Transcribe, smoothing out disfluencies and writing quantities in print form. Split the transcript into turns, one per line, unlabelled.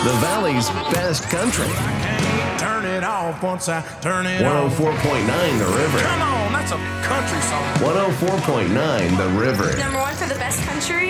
the Valley's best country.
Turn it off once I turn it
104.9 The River.
Come on, that's a country song.
104.9 The River.
Number one for the best country.